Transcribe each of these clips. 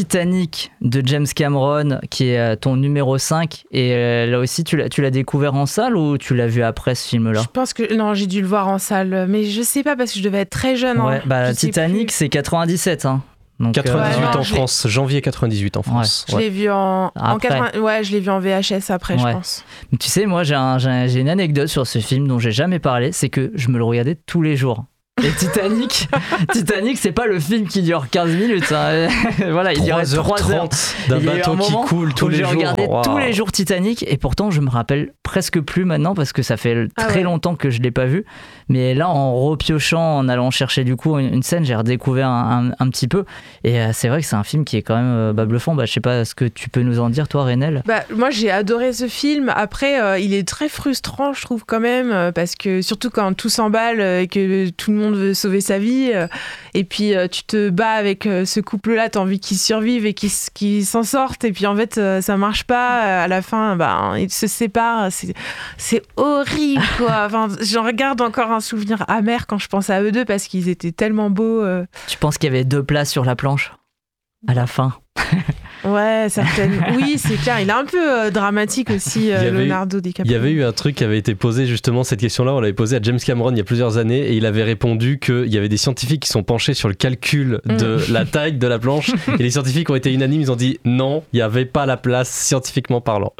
Titanic de James Cameron, qui est ton numéro 5. Et là aussi, tu l'as découvert en salle ou tu l'as vu après ce film-là ? Je pense que non, j'ai dû le voir en salle, mais je sais pas parce que je devais être très jeune. Ouais, Titanic, c'est 97. Hein. Donc, 98 en France, janvier 98 en France. Je l'ai vu en 80... Ouais, je l'ai vu en VHS après, je pense. Tu sais, moi, j'ai une anecdote sur ce film dont j'ai jamais parlé, c'est que je me le regardais tous les jours. Et Titanic, c'est pas le film qui dure 15 minutes. Hein. Voilà, il durait 3 heures. D'un bateau qui coule tous les jours. J'ai regardé tous les jours Titanic et pourtant je me rappelle presque plus maintenant parce que ça fait très longtemps que je l'ai pas vu. Mais là, en repiochant, en allant chercher du coup une scène, j'ai redécouvert un petit peu. Et c'est vrai que c'est un film qui est quand même bluffant. Je sais pas ce que tu peux nous en dire, toi, Raynel. Moi, j'ai adoré ce film. Après, il est très frustrant, je trouve, quand même, parce que surtout quand tout s'emballe et que tout le monde veut sauver sa vie, et puis tu te bats avec ce couple-là, t'as envie qu'ils survivent et qu'ils s'en sortent, et puis en fait, ça marche pas. À la fin, ils se séparent. C'est horrible, quoi. Enfin, j'en regarde encore un souvenir amer quand je pense à eux deux parce qu'ils étaient tellement beaux. Tu penses qu'il y avait 2 places sur la planche à la fin? Ouais, certainement. Oui, c'est clair. Il est un peu dramatique aussi, Leonardo DiCaprio. Il y avait eu un truc qui avait été posé, justement, cette question-là, on l'avait posée à James Cameron il y a plusieurs années, et il avait répondu qu'il y avait des scientifiques qui sont penchés sur le calcul de la taille de la planche, et les scientifiques ont été unanimes, ils ont dit non, il n'y avait pas la place scientifiquement parlant.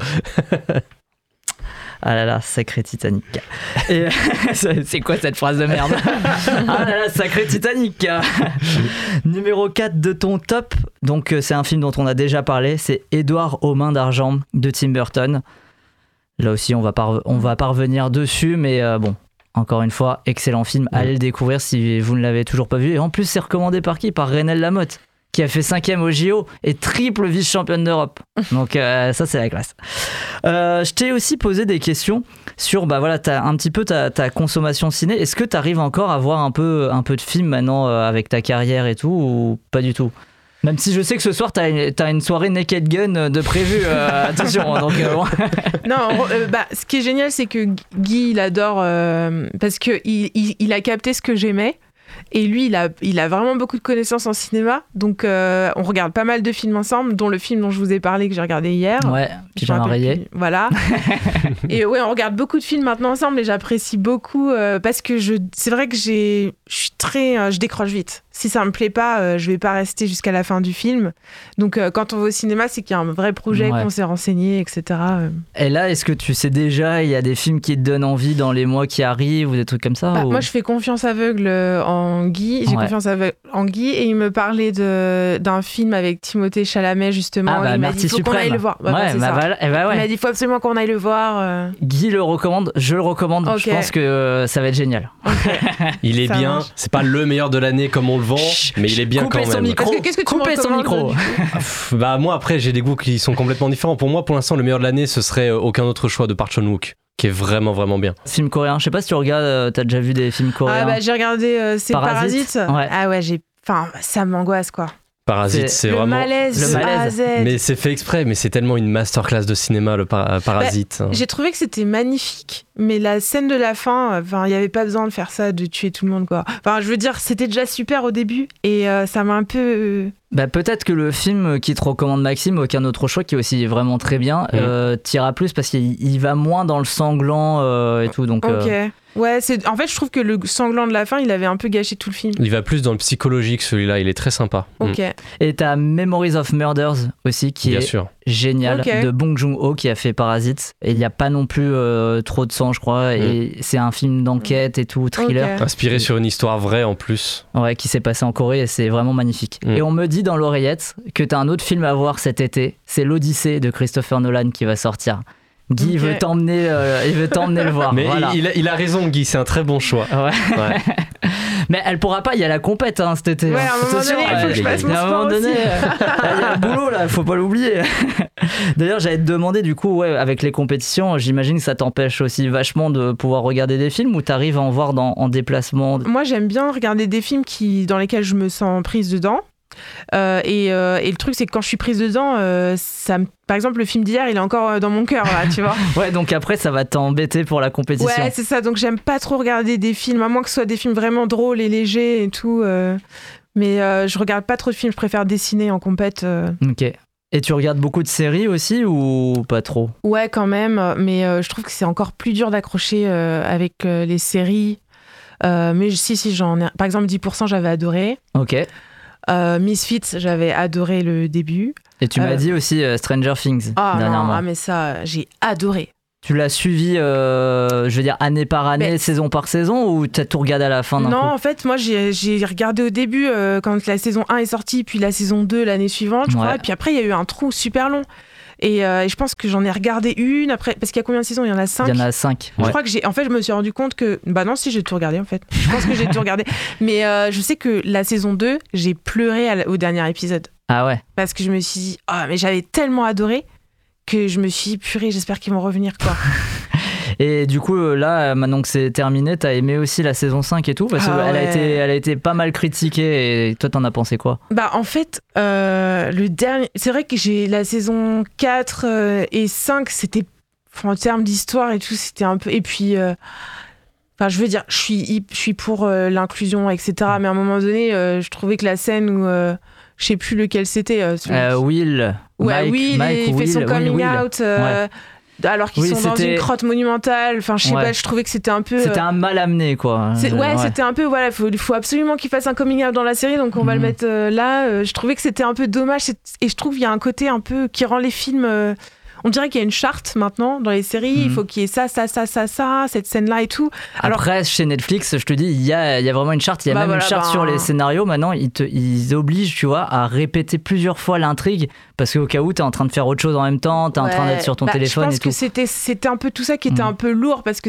Ah là là, sacré Titanic. Et, c'est quoi cette phrase de merde? Ah là là, sacré Titanic. Numéro 4 de ton top, donc c'est un film dont on a déjà parlé, c'est Édouard aux mains d'argent de Tim Burton. Là aussi, on va pas revenir dessus, mais bon, encore une fois, excellent film. Allez le découvrir si vous ne l'avez toujours pas vu. Et en plus, c'est recommandé par qui? Par Raynel Lamotte, qui a fait 5e au JO et triple vice-championne d'Europe. Donc ça, c'est la classe. Je t'ai aussi posé des questions sur t'as un petit peu ta consommation ciné. Est-ce que tu arrives encore à voir un peu de films maintenant avec ta carrière et tout, ou pas du tout? Même si je sais que ce soir, t'as une soirée Naked Gun de prévu. Attention. Donc, Non, ce qui est génial, c'est que Guy, il adore... parce qu'il a capté ce que j'aimais. Et lui, il a vraiment beaucoup de connaissances en cinéma. Donc, on regarde pas mal de films ensemble, dont le film dont je vous ai parlé, que j'ai regardé hier. Ouais, Pyjama rayé. Voilà. Et ouais, on regarde beaucoup de films maintenant ensemble et j'apprécie beaucoup parce que c'est vrai que je décroche vite. Si ça me plaît pas, je vais pas rester jusqu'à la fin du film. Donc, quand on va au cinéma, c'est qu'il y a un vrai projet, qu'on s'est renseigné, etc. Et là, est-ce que tu sais déjà, il y a des films qui te donnent envie dans les mois qui arrivent ou des trucs comme ça? Moi, je fais confiance aveugle en Guy. J'ai confiance en Guy et il me parlait d'un film avec Timothée Chalamet, justement. Il m'a dit, il faut qu'on aille le voir. Il m'a dit, il faut absolument qu'on aille le voir. Guy le recommande, je le recommande. Okay. Je pense que ça va être génial. Okay. Il est bien. C'est pas le meilleur de l'année comme on le vend, mais il est bien quand même. Qu'est-ce que tu coupez son micro. Moi, après, j'ai des goûts qui sont complètement différents. Pour moi, pour l'instant, le meilleur de l'année, ce serait Aucun autre choix de Park Chan-wook, qui est vraiment vraiment bien. Film coréen, je sais pas si tu regardes, t'as déjà vu des films coréens? J'ai regardé c'est Parasite. Ouais. Ah ouais, ça m'angoisse, quoi. Parasite, c'est vraiment le malaise. A à Z. Mais c'est fait exprès, mais c'est tellement une masterclass de cinéma, le Parasite. J'ai trouvé que c'était magnifique, mais la scène de la fin, il n'y avait pas besoin de faire ça, de tuer tout le monde, quoi. Enfin, je veux dire, c'était déjà super au début et ça m'a un peu... peut-être que le film qui te recommande Maxime, Aucun autre choix, qui est aussi vraiment très bien, t'ira plus parce qu'il va moins dans le sanglant et tout. Donc, ok. Ouais, en fait, je trouve que le sanglant de la fin, il avait un peu gâché tout le film. Il va plus dans le psychologique, celui-là, il est très sympa. Ok. Et t'as Memories of Murders aussi, qui est génial, de Bong Joon-ho, qui a fait Parasite. Et il n'y a pas non plus trop de sang, je crois. Et c'est un film d'enquête et tout, thriller. Okay. Inspiré sur une histoire vraie en plus. Ouais, qui s'est passé en Corée et c'est vraiment magnifique. Et on me dit dans l'oreillette que t'as un autre film à voir cet été. C'est l'Odyssée de Christopher Nolan qui va sortir. Guy veut t'emmener le voir. Mais voilà. il a raison, Guy, c'est un très bon choix. Ouais. Mais elle pourra pas, il y a la compète cet été. Ouais, à un moment donné, il faut que je fasse mon sport aussi. Il y a le boulot là, faut pas l'oublier. D'ailleurs, j'allais te demander du coup, avec les compétitions, j'imagine que ça t'empêche aussi vachement de pouvoir regarder des films ou t'arrives à en voir en déplacement? Moi, j'aime bien regarder des films dans lesquels je me sens prise dedans. Et le truc, c'est que quand je suis prise dedans, par exemple, le film d'hier, il est encore dans mon cœur, là, tu vois. Ouais, donc après, ça va t'embêter pour la compétition. Ouais, c'est ça. Donc, j'aime pas trop regarder des films, à moins que ce soit des films vraiment drôles et légers et tout. Mais je regarde pas trop de films, je préfère dessiner en compète. Ok. Et tu regardes beaucoup de séries aussi ou pas trop ? Ouais, quand même, mais je trouve que c'est encore plus dur d'accrocher avec les séries. Mais si, j'en ai. Par exemple, 10%, j'avais adoré. Ok. Misfits, j'avais adoré le début. Et tu m'as dit aussi Stranger Things dernièrement. Non, mais ça, j'ai adoré. Tu l'as suivi, je veux dire, année par année, saison par saison, ou t'as tout regardé à la fin d'un coup ? Non, en fait, moi, j'ai regardé au début quand la saison 1 est sortie, puis la saison 2 l'année suivante, je crois. Et puis après, il y a eu un trou super long. Et je pense que j'en ai regardé une après, parce qu'il y a combien de saisons ? Il y en a 5. Il y en a 5. Ouais. Je crois que je me suis rendu compte que, non, si, j'ai tout regardé en fait. Je pense que j'ai tout regardé. Mais je sais que la saison 2, j'ai pleuré au dernier épisode. Ah ouais ? Parce que je me suis dit, mais j'avais tellement adoré que je me suis dit, purée, j'espère qu'ils vont revenir, quoi. Et du coup, là, maintenant que c'est terminé, t'as aimé aussi la saison 5 et tout ? Parce qu'elle a été pas mal critiquée, et toi, t'en as pensé quoi ? En fait, le dernier... C'est vrai que j'ai la saison 4 et 5, c'était... en termes d'histoire et tout, c'était un peu... Et puis... je veux dire, je suis pour l'inclusion, etc. Mais à un moment donné, je trouvais que la scène où... je sais plus lequel c'était. Will. Mike, il fait son coming out. Alors qu'ils sont dans une grotte monumentale. Enfin, je sais pas, je trouvais que c'était un peu... C'était un mal amené, quoi. C'était un peu... Voilà, il faut absolument qu'il fasse un coming out dans la série, donc on va le mettre là. Je trouvais que c'était un peu dommage. Et je trouve qu'il y a un côté un peu qui rend les films... on dirait qu'il y a une charte maintenant dans les séries. Il faut qu'il y ait ça, cette scène-là et tout. Après, chez Netflix, je te dis, il y a vraiment une charte. Il y a même une charte sur les scénarios. Maintenant, ils obligent, tu vois, à répéter plusieurs fois l'intrigue parce qu'au cas où t'es en train de faire autre chose en même temps, t'es en train d'être sur ton téléphone et tout. Je pense que c'était un peu tout ça qui était un peu lourd parce que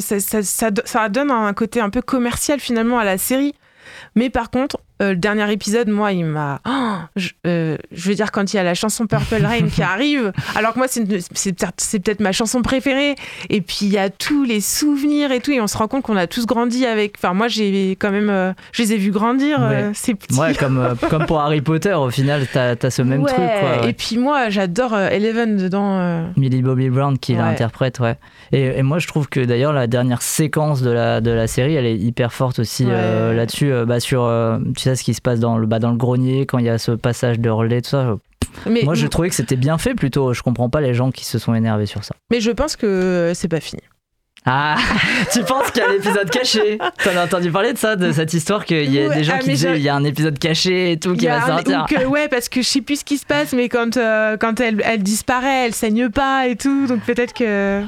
ça donne un côté un peu commercial finalement à la série. Mais par contre, le dernier épisode, moi, il m'a... je veux dire, quand il y a la chanson Purple Rain qui arrive, alors que moi, c'est peut-être ma chanson préférée, et puis il y a tous les souvenirs et tout, et on se rend compte qu'on a tous grandi avec... Enfin, moi, j'ai quand même... je les ai vus grandir, ces petits. Ouais, comme pour Harry Potter, au final, t'as ce même truc, quoi. Ouais. Et puis moi, j'adore Eleven dedans. Millie Bobby Brown qui l'interprète, ouais. Et moi, je trouve que d'ailleurs, la dernière séquence de la série, elle est hyper forte aussi là-dessus, sur... tu sais ce qui se passe dans le grenier quand il y a ce passage de relais, tout ça. Moi, je trouvais que c'était bien fait plutôt. Je comprends pas les gens qui se sont énervés sur ça. Mais je pense que c'est pas fini. Ah, tu penses qu'il y a l'épisode caché ? T'en as entendu parler de ça, de cette histoire qu'il y a des gens qui disaient il y a un épisode caché et tout qui va sortir. Parce que je sais plus ce qui se passe, mais quand elle disparaît, elle saigne pas et tout, donc peut-être que...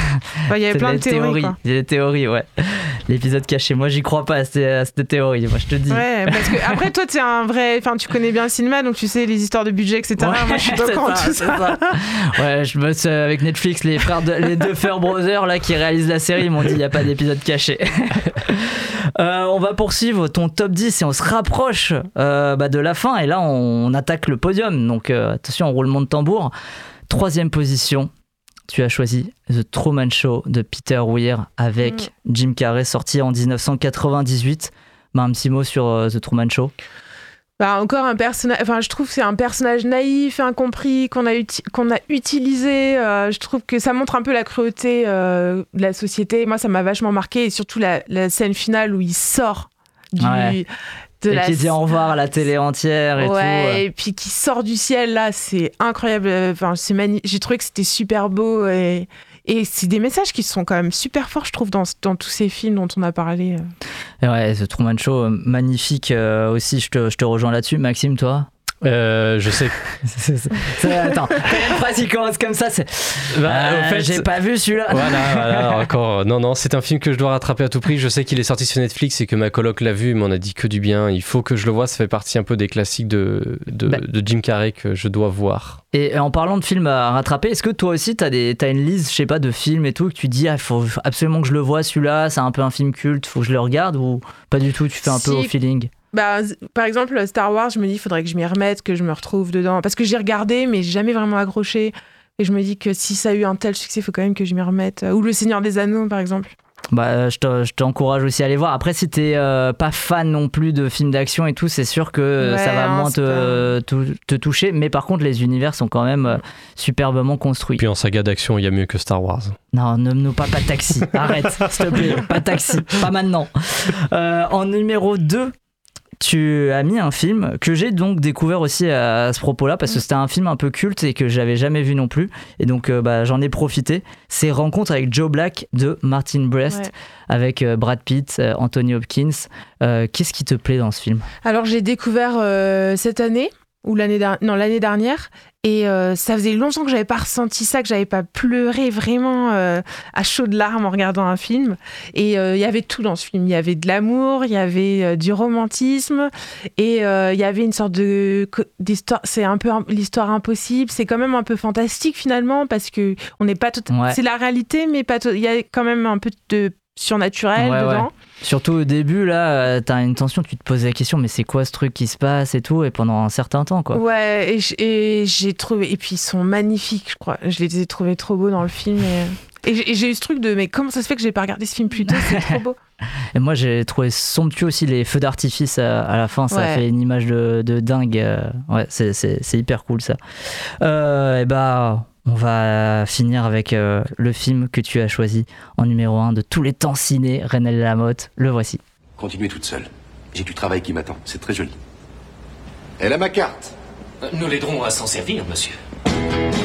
il y avait plein de théories. Il y a des théories, ouais. L'épisode caché, moi j'y crois pas à cette théorie, moi je te dis. Ouais, parce que après toi t'es un vrai... Enfin, tu connais bien le cinéma, donc tu sais les histoires de budget, etc. Ouais, moi je suis pas quand tout ça. Ouais, je bosse avec Netflix, les Duffer Brothers là qui réalisent la série, ils m'ont dit il n'y a pas d'épisode caché. On va poursuivre ton top 10 et on se rapproche de la fin, et là on attaque le podium, donc attention, roulement de tambour. 3e position, tu as choisi The Truman Show de Peter Weir avec Jim Carrey, sorti en 1998. Un petit mot sur The Truman Show. Encore un personnage, je trouve que c'est un personnage naïf, incompris, qu'on a utilisé. Je trouve que ça montre un peu la cruauté de la société. Moi, ça m'a vachement marqué, et surtout la scène finale où il sort qui dit au revoir à la télé entière et tout. Et puis qui sort du ciel, là, c'est incroyable. J'ai trouvé que c'était super beau, et c'est des messages qui sont quand même super forts, je trouve, dans tous ces films dont on a parlé. Ouais, The Truman Show, magnifique aussi, je te rejoins là-dessus. Maxime, toi ? Je sais. Attends, quand il y a une phrase qui commence comme ça, c'est. En fait, j'ai pas vu celui-là. Voilà, encore. Non, c'est un film que je dois rattraper à tout prix. Je sais qu'il est sorti sur Netflix et que ma coloc l'a vu, mais on a dit que du bien. Il faut que je le voie. Ça fait partie un peu des classiques de Jim Carrey que je dois voir. Et en parlant de films à rattraper, est-ce que toi aussi t'as une liste, je sais pas, de films et tout, que tu dis il faut absolument que je le voie celui-là, c'est un peu un film culte, faut que je le regarde, ou pas du tout, tu fais un peu au feeling? Par exemple, Star Wars, je me dis il faudrait que je m'y remette, que je me retrouve dedans, parce que j'ai regardé mais j'ai jamais vraiment accroché, et je me dis que si ça a eu un tel succès, il faut quand même que je m'y remette. Ou Le Seigneur des Anneaux, par exemple. Je t'encourage aussi à aller voir. Après, si t'es pas fan non plus de films d'action et tout, c'est sûr que ça va moins te toucher. Mais par contre, les univers sont quand même superbement construits. Puis en saga d'action, il y a mieux que Star Wars. Non, nomme-nous pas Taxi. Arrête, s'il te plaît. Pas Taxi, pas maintenant. En numéro 2, tu as mis un film que j'ai donc découvert aussi à ce propos-là, parce que c'était un film un peu culte et que j'avais jamais vu non plus. Et donc, j'en ai profité. C'est Rencontre avec Joe Black de Martin Brest, avec Brad Pitt, Anthony Hopkins. Qu'est-ce qui te plaît dans ce film ? Alors, j'ai découvert cette année, ou l'année dernière, et ça faisait longtemps que j'avais pas ressenti ça, que j'avais pas pleuré vraiment à chaudes larmes en regardant un film. Et il y avait tout dans ce film. Il y avait de l'amour, il y avait du romantisme, et il y avait une sorte d'histoire. C'est un peu l'histoire impossible. C'est quand même un peu fantastique finalement, parce que on n'est pas c'est la réalité, mais pas il y a quand même un peu de surnaturel dedans. Ouais. Surtout au début, là, t'as une tension, tu te poses la question, mais c'est quoi ce truc qui se passe et tout, et pendant un certain temps, quoi. Ouais, et j'ai trouvé, et puis ils sont magnifiques, je crois. Je les ai trouvés trop beaux dans le film, et j'ai eu ce truc de, mais comment ça se fait que j'ai pas regardé ce film plus tôt, c'est trop beau. Et moi, j'ai trouvé somptueux aussi les feux d'artifice à la fin, ça fait une image de dingue. Ouais, c'est hyper cool ça. On va finir avec le film que tu as choisi en numéro 1 de tous les temps ciné, Reine Lamotte. Le voici. Continuez toute seule. J'ai du travail qui m'attend. C'est très joli. Elle a ma carte. Nous l'aiderons à s'en servir, monsieur.